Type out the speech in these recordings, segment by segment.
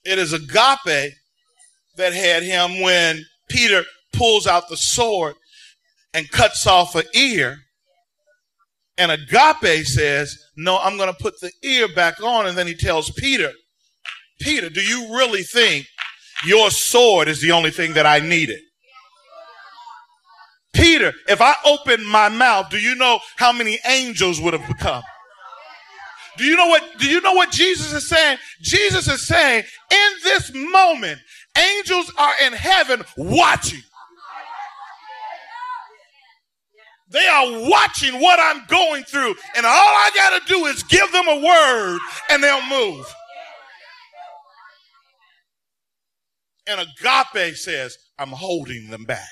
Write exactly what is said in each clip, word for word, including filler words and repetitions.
It is agape that had him when Peter pulls out the sword and cuts off an ear. And agape says, no, I'm going to put the ear back on. And then he tells Peter, Peter, do you really think your sword is the only thing that I needed? Peter, if I opened my mouth, do you know how many angels would have become? Do you know what, do you know what Jesus is saying? Jesus is saying, in this moment, angels are in heaven watching. They are watching what I'm going through. And all I got to do is give them a word and they'll move. And agape says, I'm holding them back.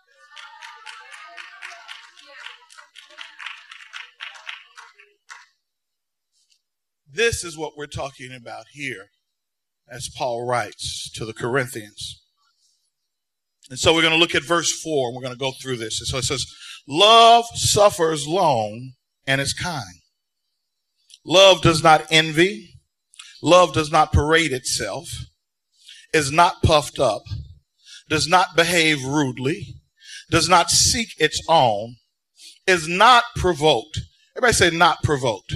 This is what we're talking about here as Paul writes to the Corinthians. And so we're going to look at verse four and we're going to go through this. And so it says, love suffers long and is kind. Love does not envy. Love does not parade itself, is not puffed up, does not behave rudely, does not seek its own, is not provoked. Everybody say not provoked.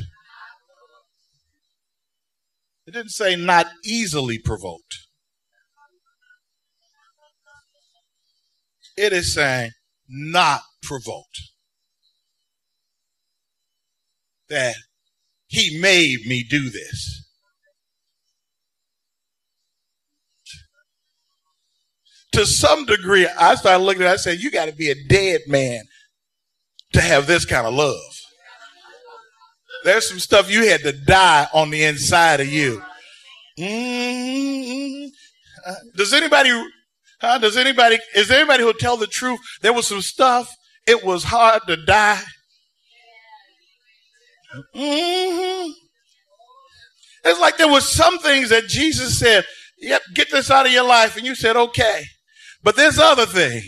It didn't say not easily provoked. It is saying not provoked. That he made me do this. To some degree, I started looking at it, I said, you got to be a dead man to have this kind of love. There's some stuff you had to die on the inside of you. Mm-hmm. Uh, does anybody, uh, does anybody, is there anybody who'll tell the truth? There was some stuff, it was hard to die. Mm-hmm. It's like there was some things that Jesus said, yep, get this out of your life. And you said, okay. But this other thing,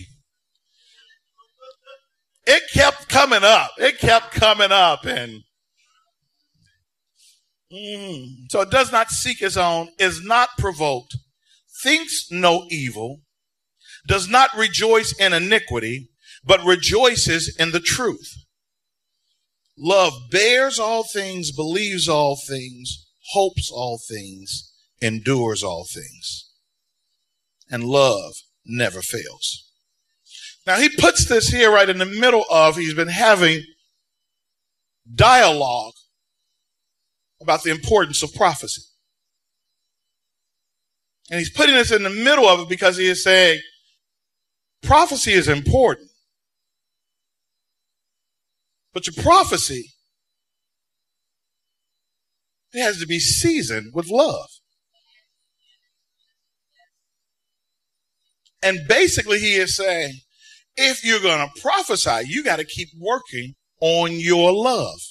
it kept coming up. It kept coming up. And mm, so it does not seek its own, is not provoked, thinks no evil, does not rejoice in iniquity, but rejoices in the truth. Love bears all things, believes all things, hopes all things, endures all things. And love never fails. Now he puts this here right in the middle of, he's been having dialogue about the importance of prophecy. And he's putting this in the middle of it because he is saying prophecy is important. But your prophecy, it has to be seasoned with love. And basically he is saying, if you're going to prophesy, you got to keep working on your love.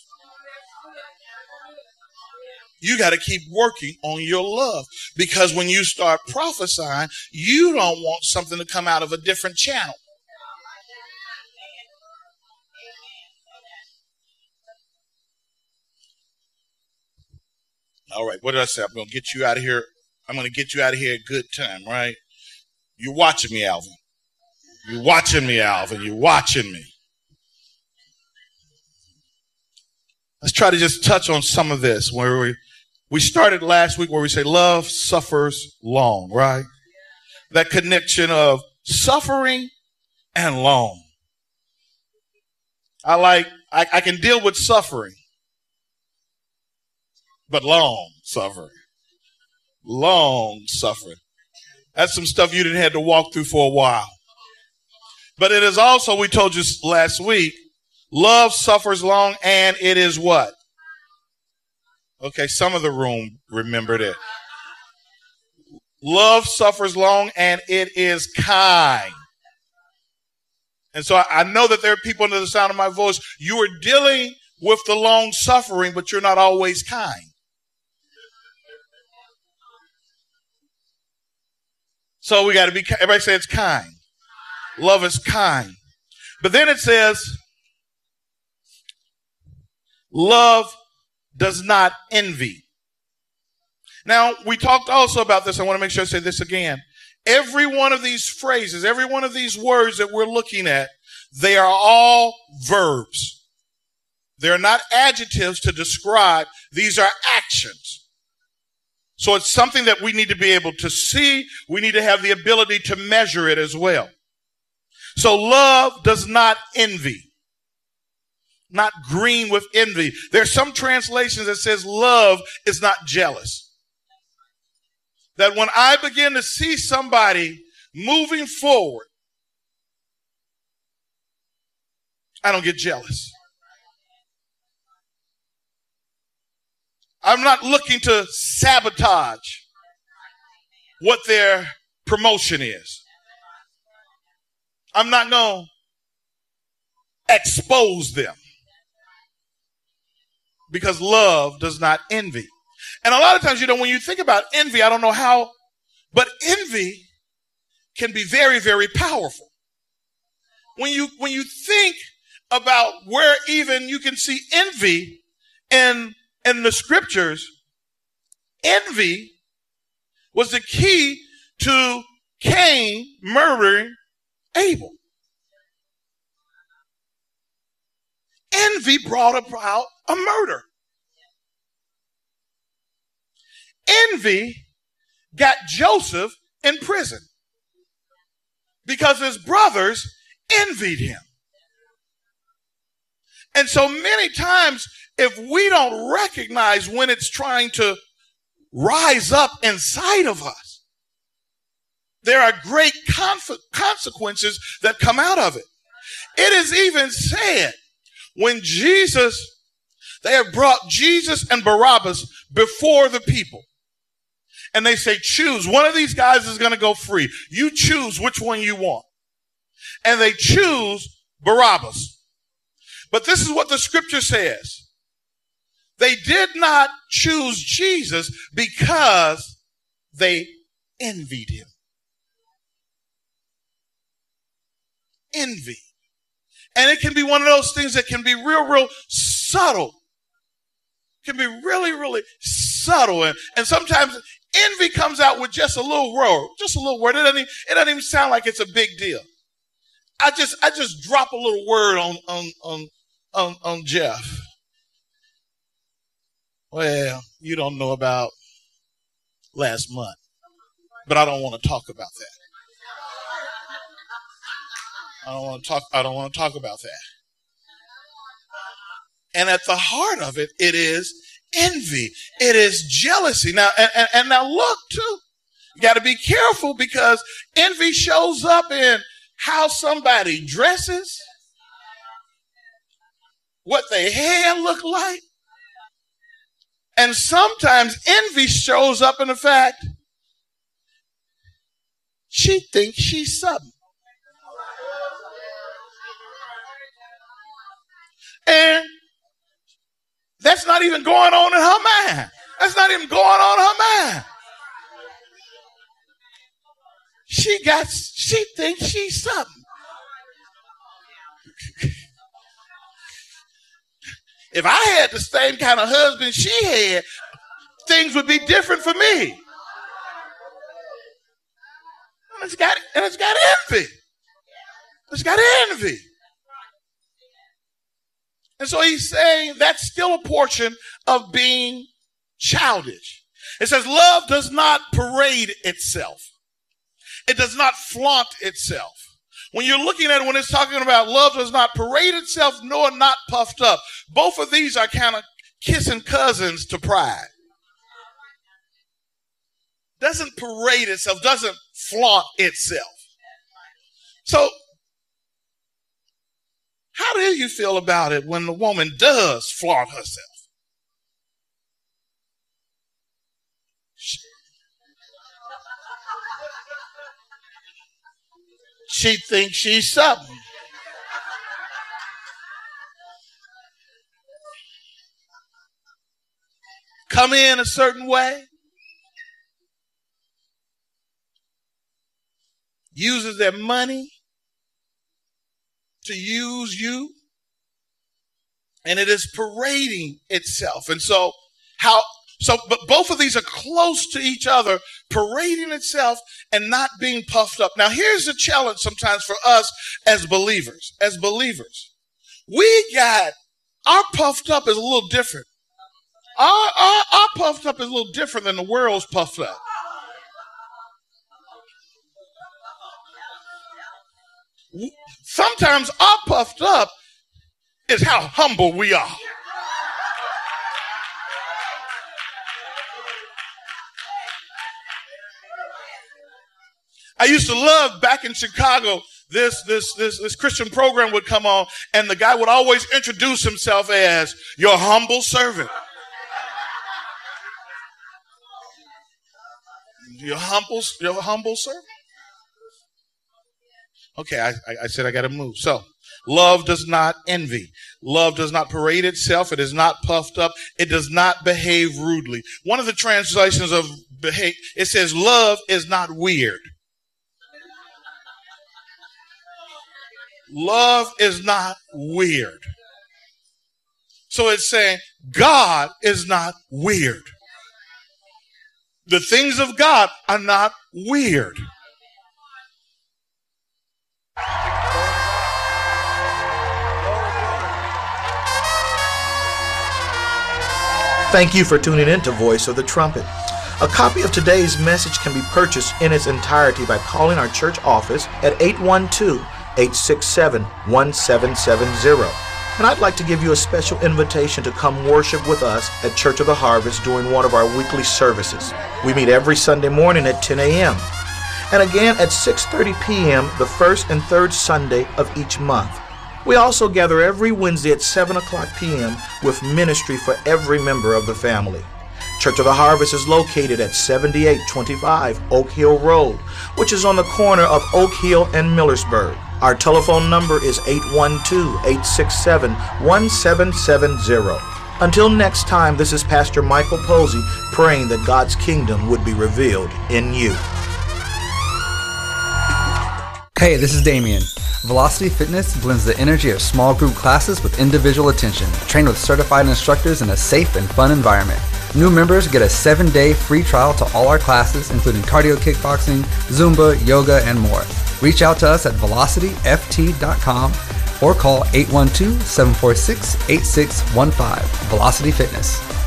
You got to keep working on your love. Because when you start prophesying, you don't want something to come out of a different channel. All right, what did I say? I'm going to get you out of here. I'm going to get you out of here at a good time, right? You're watching me, Alvin. You're watching me, Alvin. You're watching me. Let's try to just touch on some of this. Where we, we started last week where we say love suffers long, right? That connection of suffering and long. I like, I, I can deal with suffering, but long suffering. Long suffering. That's some stuff you didn't have to walk through for a while. But it is also, we told you last week, love suffers long and it is what? Okay, some of the room remembered it. Love suffers long and it is kind. And so I, I know that there are people under the sound of my voice, you are dealing with the long suffering, but you're not always kind. So we got to be, everybody say it's kind. Love is kind. But then it says, love does not envy. Now, we talked also about this. I want to make sure I say this again. Every one of these phrases, every one of these words that we're looking at, they are all verbs. They're not adjectives to describe. These are actions. So it's something that we need to be able to see. We need to have the ability to measure it as well. So love does not envy. Not green with envy. There's some translations that says love is not jealous. That when I begin to see somebody moving forward, I don't get jealous. I'm not looking to sabotage what their promotion is. I'm not going to expose them. Because love does not envy. And a lot of times, you know, when you think about envy, I don't know how, but envy can be very, very powerful. When you, when you think about where even you can see envy in, in the scriptures, envy was the key to Cain murdering Abel. Envy brought about a murder. Envy got Joseph in prison because his brothers envied him. And so many times, if we don't recognize when it's trying to rise up inside of us, there are great conf- consequences that come out of it. It is even said when Jesus, they have brought Jesus and Barabbas before the people. And they say, choose. One of these guys is going to go free. You choose which one you want. And they choose Barabbas. But this is what the scripture says. They did not choose Jesus because they envied him. Envy. And it can be one of those things that can be real, real subtle. It can be really, really subtle. And, and sometimes envy comes out with just a little word, just a little word. It doesn't even, it doesn't even sound like it's a big deal. I just, I just drop a little word on, on, on, on, on Jeff. Well, you don't know about last month, but I don't want to talk about that. I don't want to talk, I don't want to talk about that. And at the heart of it, it is envy. It is jealousy. Now, and, and, and now look too, you got to be careful because envy shows up in how somebody dresses, what their hair look like. And sometimes envy shows up in the fact she thinks she's something. And that's not even going on in her mind. That's not even going on in her mind. She got, she thinks she's something. If I had the same kind of husband she had, things would be different for me. And it's got, and it's got envy. It's got envy. And so he's saying that's still a portion of being childish. It says love does not parade itself. It does not flaunt itself. When you're looking at it, when it's talking about love does not parade itself, nor not puffed up. Both of these are kind of kissing cousins to pride. Doesn't parade itself, doesn't flaunt itself. So, how do you feel about it when the woman does flaunt herself? She, she thinks she's something. Come in a certain way. Uses their money to use you, and it is parading itself. And so how So, but both of these are close to each other, parading itself and not being puffed up. Now, here's the challenge sometimes for us as believers. As believers, we got, our puffed up is a little different. Our, our, our puffed up is a little different than the world's puffed up. Sometimes our puffed up is how humble we are. I used to love back in Chicago, this, this, this, this Christian program would come on and the guy would always introduce himself as your humble servant. Your humble, your humble servant. Okay, I, I said I got to move. So, love does not envy. Love does not parade itself. It is not puffed up. It does not behave rudely. One of the translations of behave, it says love is not weird. Love is not weird. So it's saying God is not weird. The things of God are not weird. Thank you for tuning in to Voice of the Trumpet. A copy of today's message can be purchased in its entirety by calling our church office at eight one two, eight six seven, one seven seven zero. And I'd like to give you a special invitation to come worship with us at Church of the Harvest during one of our weekly services. We meet every Sunday morning at ten a.m. and again at six thirty p.m. the first and third Sunday of each month. We also gather every Wednesday at seven o'clock p.m. with ministry for every member of the family. Church of the Harvest is located at seventy-eight twenty-five Oak Hill Road, which is on the corner of Oak Hill and Millersburg. Our telephone number is eight one two, eight six seven, one seven seven zero. Until next time, this is Pastor Michael Posey praying that God's kingdom would be revealed in you. Hey, this is Damien. Velocity Fitness blends the energy of small group classes with individual attention, trained with certified instructors in a safe and fun environment. New members get a seven-day free trial to all our classes, including cardio kickboxing, Zumba, yoga, and more. Reach out to us at velocity f t dot com or call eight one two, seven four six, eight six one five. Velocity Fitness.